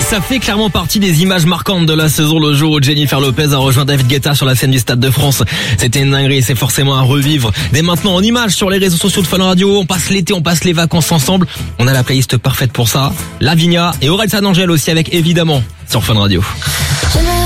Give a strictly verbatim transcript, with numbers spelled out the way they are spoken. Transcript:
Ça fait clairement partie des images marquantes de la saison, le jour où Jennifer Lopez a rejoint David Guetta sur la scène du Stade de France. C'était une dinguerie, c'est forcément à revivre. Dès maintenant en images sur les réseaux sociaux de Fun Radio, on passe l'été, on passe les vacances ensemble. On a la playlist parfaite pour ça. Lavinia et Orelsan Angel aussi avec évidemment sur Fun Radio.